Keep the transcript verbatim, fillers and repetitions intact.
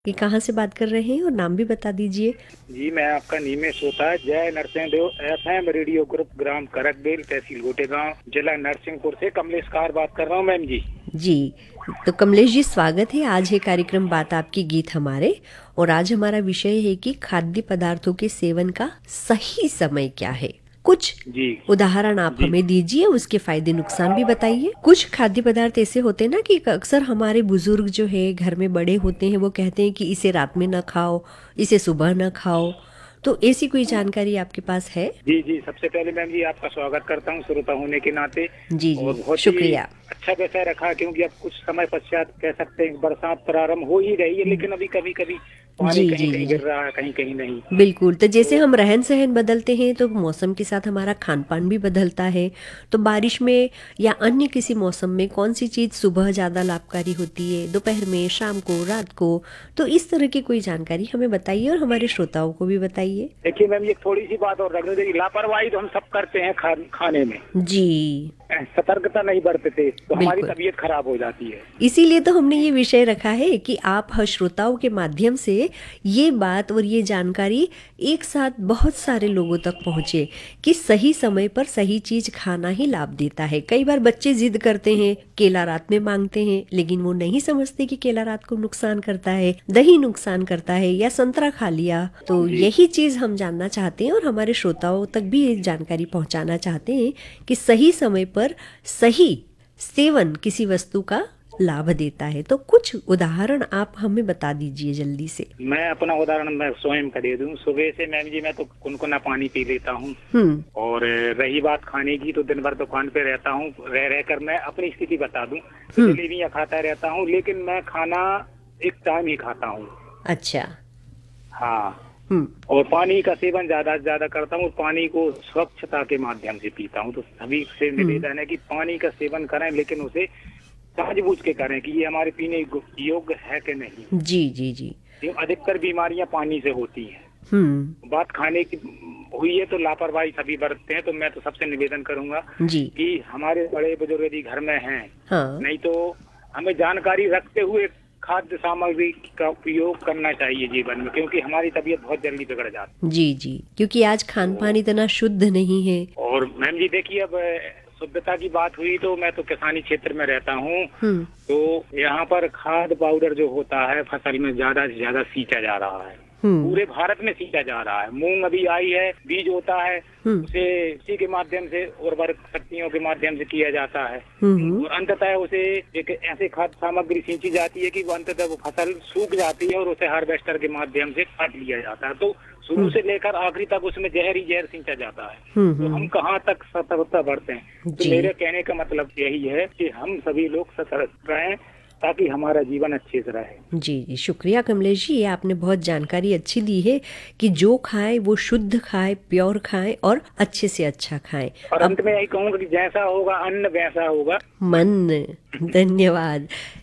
कि कहाँ से बात कर रहे हैं और नाम भी बता दीजिए। जी मैं आपका नीमेश होता है जय नरसिंहदेव एफएम रेडियो ग्रुप ग्राम करकबेल तहसील गोटेगांव जिला नरसिंहपुर से कमलेश कार बात कर रहा हूँ मैम जी। जी तो कमलेश जी, स्वागत है। आज है कार्यक्रम बात आपकी गीत हमारे, और आज हमारा विषय है कि खाद्य पदार्थों के सेवन का सही समय क्या है। कुछ जी उदाहरण आप जी हमें दीजिए, उसके फायदे नुकसान भी बताइए। कुछ खाद्य पदार्थ ऐसे होते हैं ना कि अक्सर हमारे बुजुर्ग जो है, घर में बड़े होते हैं, वो कहते हैं कि इसे रात में ना खाओ, इसे सुबह ना खाओ। तो ऐसी कोई जानकारी आपके पास है? जी जी सबसे पहले मैम जी आपका स्वागत करता हूँ श्रोता होने के नाते। जी और जी, बहुत ही शुक्रिया। अच्छा विषय रखा, क्योंकि अब कुछ समय पश्चात कह सकते हैं बरसात प्रारंभ हो ही रही है, लेकिन अभी कभी कभी पानी जी कहीं जी जी कहीं जी, गिर रहा है, कहीं कहीं नहीं। बिल्कुल। तो जैसे तो हम रहन सहन बदलते हैं तो मौसम के साथ हमारा खान पान भी बदलता है। तो बारिश में या अन्य किसी मौसम में कौन सी चीज़ सुबह ज़्यादा लाभकारी होती है, दोपहर में, शाम को, रात को? तो इस तरह की कोई जानकारी हमें बताइए और हमारे श्रोताओं को भी बताइए। देखिए मैम, ये थोड़ी सी बात और रखने दीजिए। लापरवाही तो हम सब करते हैं खा, खाने में। जी सतर्कता नहीं बरतते तो हमारी बिल्कुल, तबीयत खराब हो जाती है। इसीलिए तो हमने ये विषय रखा है कि आप ह- श्रोताओं के माध्यम से ये बात और ये जानकारी एक साथ बहुत सारे लोगों तक पहुँचे कि सही समय पर सही चीज़ खाना ही लाभ देता है। कई बार बच्चे जिद करते हैं, केला रात में मांगते हैं, लेकिन वो नहीं समझते कि केला रात को नुकसान करता है, दही नुकसान करता है, या संतरा खा लिया। तो जी यही चीज़ हम जानना चाहते हैं और हमारे श्रोताओं तक भी ये जानकारी पहुंचाना चाहते हैं कि सही समय पर सही सेवन किसी वस्तु का लाभ देता है। तो कुछ उदाहरण आप हमें बता दीजिए जल्दी से। मैं अपना उदाहरण मैं स्वयं का दे दूं। सुबह से मैम जी मैं तो कुनकुना पानी पी लेता हूं। हम्म और रही बात खाने की, तो दिन भर दुकान पे रहता हूं। रह रह कर मैं अपनी स्थिति बता दूं तो हम्म जलेबियां खाता रहता हूं, लेकिन मैं खाना एक टाइम ही खाता हूं। अच्छा। हाँ। हम्म और पानी का सेवन ज्यादा से ज्यादा करता हूँ। पानी को स्वच्छता के माध्यम से पीता हूँ। तो सभी से हम्म निवेदन है कि पानी का सेवन करें, लेकिन उसे समझबूझ के करें कि ये हमारे पीने योग्य है कि नहीं। जी जी जी। क्यों अधिकतर बीमारियां पानी से होती हैं। हम्म बात खाने की हुई है तो लापरवाही सभी बरतते हैं। तो मैं तो सबसे निवेदन करूंगा जी। कि हमारे बड़े बुजुर्ग यदि घर में हैं, हाँ। नहीं तो हमें जानकारी रखते हुए खाद्य सामग्री का उपयोग करना चाहिए जीवन में, क्योंकि हमारी तबीयत बहुत जल्दी बिगड़ जाती जी जी, क्योंकि आज खान है। पान इतना शुद्ध नहीं है। और मैम जी देखिए, अब शुद्धता की बात हुई तो मैं तो किसानी क्षेत्र में रहता हूँ। हम्म तो यहाँ पर खाद पाउडर जो होता है फसल में ज्यादा से ज्यादा सींचा जा रहा है। हम्म पूरे भारत में सींचा जा रहा है। मूंग अभी आई है, बीज होता है, हम्म उसे इसी के माध्यम से उर्वरक शक्तियों के माध्यम से किया जाता है। हम्म और अंततः उसे एक ऐसे खाद्य सामग्री सींची जाती है कि वो अंततः वो फसल सूख जाती है और उसे हार्वेस्टर के माध्यम से काट लिया जाता है। तो शुरू से लेकर आखिरी तक उसमें जहर ही जहर सींचा जाता है। हम्म तो हम हम्म, कहाँ तक सतर्कता बरतें? तो जी मेरे कहने का मतलब यही है कि हम सभी लोग सतर्क रहें ताकि हमारा जीवन अच्छे से रहे। जी जी, शुक्रिया कमलेश जी, ये आपने बहुत जानकारी अच्छी दी है कि जो खाएं वो शुद्ध खाएं, प्योर खाएं और अच्छे से अच्छा खाएं। और अब अंत में यही कहूँगा कि जैसा होगा अन्न वैसा होगा मन। धन्यवाद।